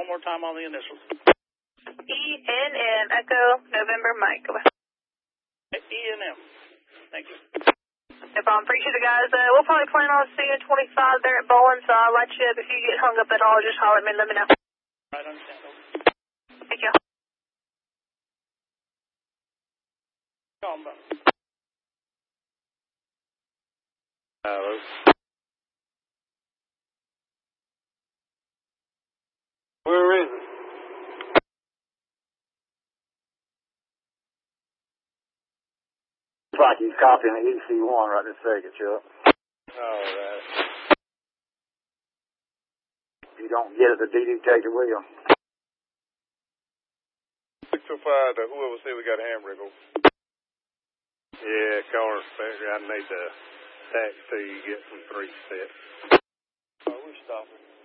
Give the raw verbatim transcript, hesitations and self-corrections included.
one more time on the initials. E N M, Echo, November, Mike. Go ahead. E N M. Thank you. No problem. Appreciate it, guys. Uh, we'll probably plan on seeing twenty-five there at Bowling, so I'll let you, if you get hung up at all, just holler at me and let me know. I understand. Thank you. Call them. Hello. Where is it? Looks like he's copying the E C one right this second, Chuck. All right. If you don't get it, the D detector will. six oh five to whoever said we got a hamburger. Yeah, car inspector, I need to taxi, get some three steps. Oh, we're stopping.